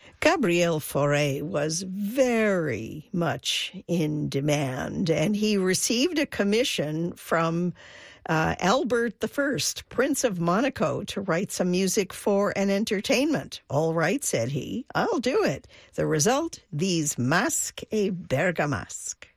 Gabriel Fauré was very much in demand, and he received a commission from Albert I, Prince of Monaco, to write some music for an entertainment. "All right," said he, "I'll do it." The result, these Masques et Bergamasques.